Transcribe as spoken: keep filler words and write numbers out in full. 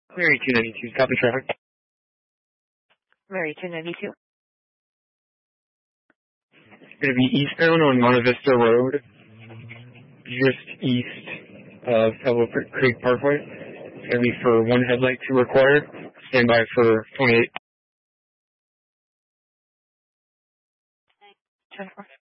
Mary two ninety-two, copy traffic. Mary two ninety-two. It's going to be eastbound on Monte Vista Road, just east of Elbow Creek Parkway. It's going to be for one headlight to require. Stand by for twenty-eight. ten four.